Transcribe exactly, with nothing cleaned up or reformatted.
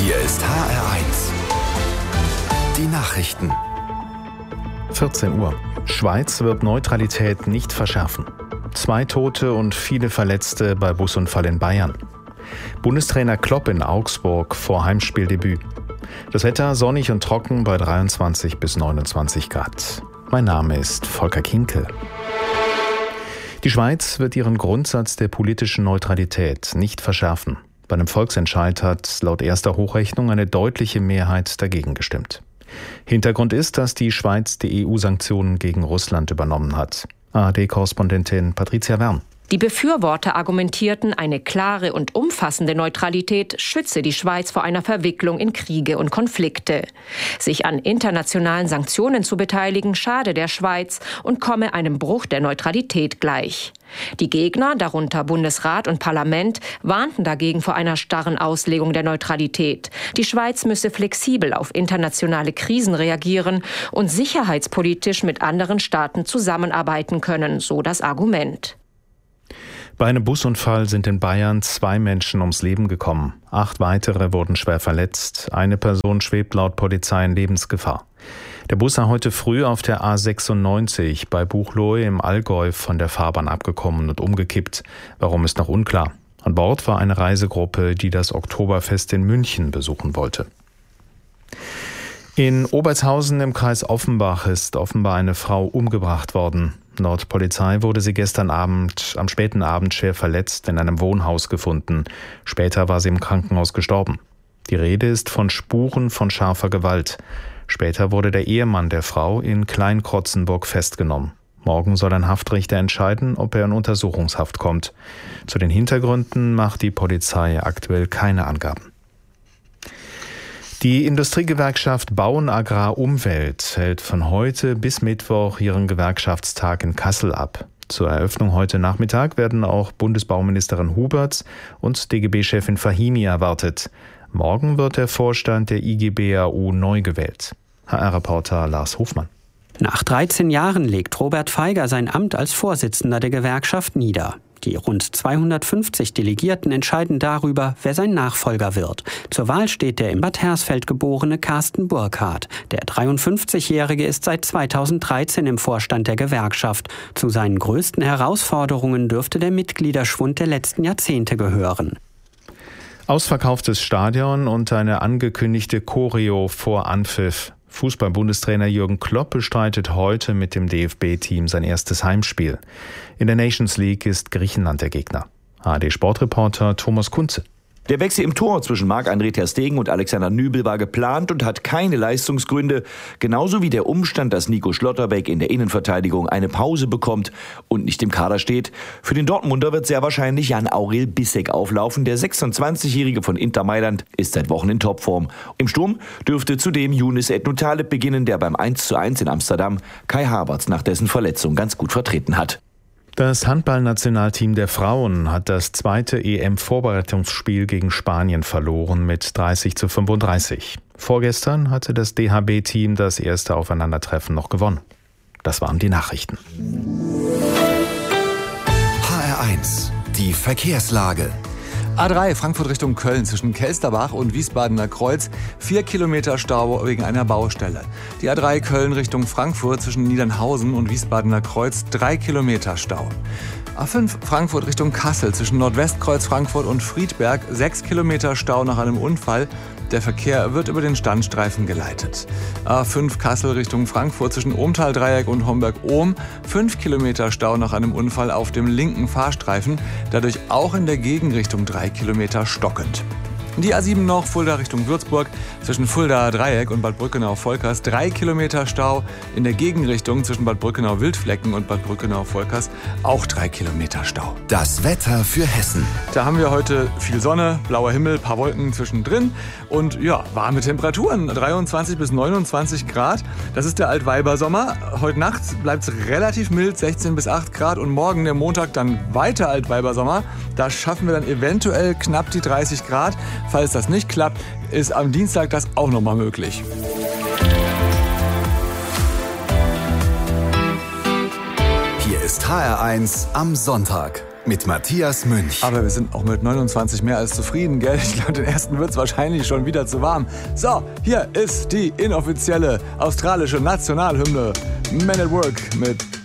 Hier ist H R eins. Die Nachrichten. vierzehn Uhr. Schweiz wird Neutralität nicht verschärfen. Zwei Tote und viele Verletzte bei Busunfall in Bayern. Bundestrainer Klopp in Augsburg vor Heimspieldebüt. Das Wetter sonnig und trocken bei dreiundzwanzig bis neunundzwanzig Grad. Mein Name ist Volker Kinkel. Die Schweiz wird ihren Grundsatz der politischen Neutralität nicht verschärfen. Bei einem Volksentscheid hat laut erster Hochrechnung eine deutliche Mehrheit dagegen gestimmt. Hintergrund ist, dass die Schweiz die E U-Sanktionen gegen Russland übernommen hat. A R D-Korrespondentin Patricia Wern. Die Befürworter argumentierten, eine klare und umfassende Neutralität schütze die Schweiz vor einer Verwicklung in Kriege und Konflikte. Sich an internationalen Sanktionen zu beteiligen, schade der Schweiz und komme einem Bruch der Neutralität gleich. Die Gegner, darunter Bundesrat und Parlament, warnten dagegen vor einer starren Auslegung der Neutralität. Die Schweiz müsse flexibel auf internationale Krisen reagieren und sicherheitspolitisch mit anderen Staaten zusammenarbeiten können, so das Argument. Bei einem Busunfall sind in Bayern zwei Menschen ums Leben gekommen. Acht weitere wurden schwer verletzt. Eine Person schwebt laut Polizei in Lebensgefahr. Der Bus sei heute früh auf der A sechsundneunzig bei Buchloe im Allgäu von der Fahrbahn abgekommen und umgekippt. Warum ist noch unklar. An Bord war eine Reisegruppe, die das Oktoberfest in München besuchen wollte. In Obertshausen im Kreis Offenbach ist offenbar eine Frau umgebracht worden. Laut Polizei wurde sie gestern Abend, am späten Abend schwer verletzt in einem Wohnhaus gefunden. Später war sie im Krankenhaus gestorben. Die Rede ist von Spuren von scharfer Gewalt. Später wurde der Ehemann der Frau in Kleinkrotzenburg festgenommen. Morgen soll ein Haftrichter entscheiden, ob er in Untersuchungshaft kommt. Zu den Hintergründen macht die Polizei aktuell keine Angaben. Die Industriegewerkschaft Bauen Agrar Umwelt hält von heute bis Mittwoch ihren Gewerkschaftstag in Kassel ab. Zur Eröffnung heute Nachmittag werden auch Bundesbauministerin Huberts und D G B-Chefin Fahimi erwartet. Morgen wird der Vorstand der I G B A U neu gewählt. H R-Reporter Lars Hofmann. Nach dreizehn Jahren legt Robert Feiger sein Amt als Vorsitzender der Gewerkschaft nieder. Die rund zweihundertfünfzig Delegierten entscheiden darüber, wer sein Nachfolger wird. Zur Wahl steht der in Bad Hersfeld geborene Carsten Burkhardt. Der dreiundfünfzigjährige ist seit zweitausenddreizehn im Vorstand der Gewerkschaft. Zu seinen größten Herausforderungen dürfte der Mitgliederschwund der letzten Jahrzehnte gehören. Ausverkauftes Stadion und eine angekündigte Choreo vor Anpfiff. Fußball-Bundestrainer Jürgen Klopp bestreitet heute mit dem D F B-Team sein erstes Heimspiel. In der Nations League ist Griechenland der Gegner. A R D-Sportreporter Thomas Kunze. Der Wechsel im Tor zwischen Marc-André ter Stegen und Alexander Nübel war geplant und hat keine Leistungsgründe. Genauso wie der Umstand, dass Nico Schlotterbeck in der Innenverteidigung eine Pause bekommt und nicht im Kader steht. Für den Dortmunder wird sehr wahrscheinlich Jan-Aurel Bissek auflaufen. Der sechsundzwanzigjährige von Inter Mailand ist seit Wochen in Topform. Im Sturm dürfte zudem Younes Ednutaleb beginnen, der beim eins zu eins in Amsterdam Kai Havertz nach dessen Verletzung ganz gut vertreten hat. Das Handballnationalteam der Frauen hat das zweite E M-Vorbereitungsspiel gegen Spanien verloren mit dreißig zu fünfunddreißig. Vorgestern hatte das D H B-Team das erste Aufeinandertreffen noch gewonnen. Das waren die Nachrichten. H R eins, die Verkehrslage. A drei Frankfurt Richtung Köln zwischen Kelsterbach und Wiesbadener Kreuz. Vier Kilometer Stau wegen einer Baustelle. Die A drei Köln Richtung Frankfurt zwischen Niedernhausen und Wiesbadener Kreuz. Drei Kilometer Stau. A fünf Frankfurt Richtung Kassel zwischen Nordwestkreuz Frankfurt und Friedberg. Sechs Kilometer Stau nach einem Unfall. Der Verkehr wird über den Standstreifen geleitet. A fünf Kassel Richtung Frankfurt zwischen Ohmtal-Dreieck und Homberg-Ohm. Fünf Kilometer Stau nach einem Unfall auf dem linken Fahrstreifen. Dadurch auch in der Gegenrichtung drei Kilometer stockend. Die A sieben noch, Fulda Richtung Würzburg, zwischen Fuldaer Dreieck und Bad Brückenau-Volkers, drei Kilometer Stau. In der Gegenrichtung zwischen Bad Brückenau-Wildflecken und Bad Brückenau-Volkers auch drei Kilometer Stau. Das Wetter für Hessen. Da haben wir heute viel Sonne, blauer Himmel, paar Wolken zwischendrin und ja, warme Temperaturen, dreiundzwanzig bis neunundzwanzig Grad. Das ist der Altweibersommer. Heute Nacht bleibt es relativ mild, sechzehn bis acht Grad und morgen, der Montag, dann weiter Altweibersommer. Da schaffen wir dann eventuell knapp die dreißig Grad. Falls das nicht klappt, ist am Dienstag das auch nochmal möglich. Hier ist H R eins am Sonntag. mit Matthias Münch. Aber wir sind auch mit neunundzwanzig mehr als zufrieden, gell? Ich glaube, den ersten wird es wahrscheinlich schon wieder zu warm. So, hier ist die inoffizielle australische Nationalhymne Men at Work mit